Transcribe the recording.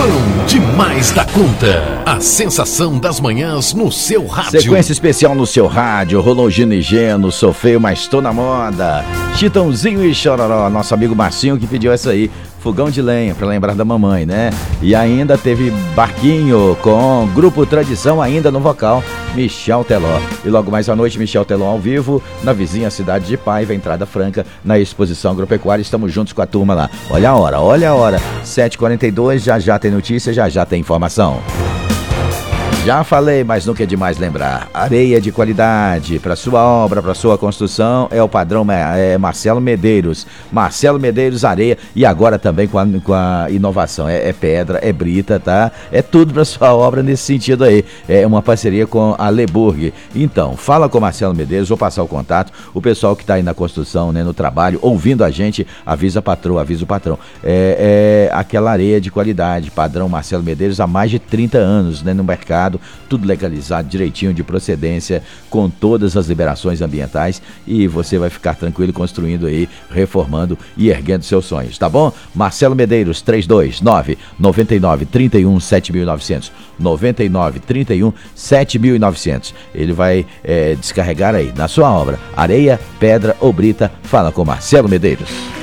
Bom demais da conta. A sensação das manhãs no seu rádio. Sequência especial no seu rádio. Rolou Gino e Geno, sou feio, mas tô na moda. Chitãozinho e Chororó, nosso amigo Marcinho que pediu essa aí. Fogão de lenha, pra lembrar da mamãe, né? E ainda teve Barquinho com Grupo Tradição, ainda no vocal, Michel Teló. E logo mais à noite, Michel Teló ao vivo, na vizinha cidade de Paiva, entrada franca, na exposição agropecuária. Estamos juntos com a turma lá. Olha a hora. 7h42, já tem notícia, já tem informação. Já falei, mas nunca é demais lembrar. Areia de qualidade para sua obra, para sua construção, é o padrão Marcelo Medeiros. Marcelo Medeiros Areia, e agora também com a inovação. É pedra, é brita, tá? É tudo para sua obra nesse sentido aí. É uma parceria com a Leburg. Então, fala com o Marcelo Medeiros, vou passar o contato. O pessoal que está aí na construção, né, no trabalho, ouvindo a gente, avisa o patrão. É aquela areia de qualidade, padrão Marcelo Medeiros, há mais de 30 anos, né, no mercado. Tudo legalizado, direitinho, de procedência, com todas as liberações ambientais, e você vai ficar tranquilo construindo aí, reformando e erguendo seus sonhos, tá bom? Marcelo Medeiros, 329-9931-7900, 9931-7900. Ele vai descarregar aí na sua obra, areia, pedra ou brita. Fala com Marcelo Medeiros.